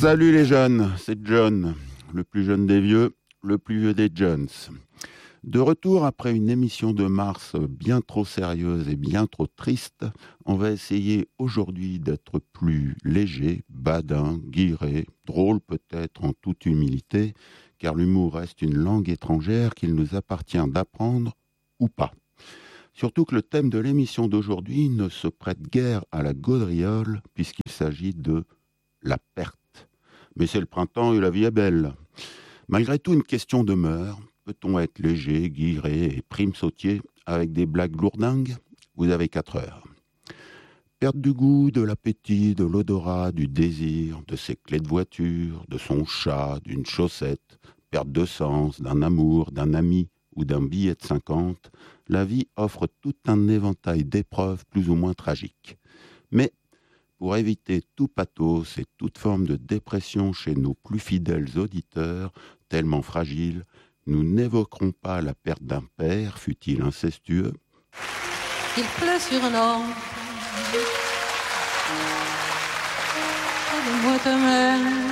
Salut les jeunes, c'est John, le plus jeune des vieux, le plus vieux des Jones. De retour après une émission de mars bien trop sérieuse et bien trop triste, on va essayer aujourd'hui d'être plus léger, badin, guiré, drôle peut-être en toute humilité, car l'humour reste une langue étrangère qu'il nous appartient d'apprendre ou pas. Surtout que le thème de l'émission d'aujourd'hui ne se prête guère à la gaudriole puisqu'il s'agit de la perte. Mais c'est le printemps et la vie est belle. Malgré tout, une question demeure. Peut-on être léger, guiré et prime-sautier avec des blagues lourdingues ? Vous avez 4 heures. Perte du goût, de l'appétit, de l'odorat, du désir, de ses clés de voiture, de son chat, d'une chaussette, perte de sens, d'un amour, d'un ami ou d'un billet de 50, la vie offre tout un éventail d'épreuves plus ou moins tragiques. Mais pour éviter tout pathos et toute forme de dépression chez nos plus fidèles auditeurs, tellement fragiles, nous n'évoquerons pas la perte d'un père, fût-il incestueux. Il pleut sur l'or. Donne-moi ta main.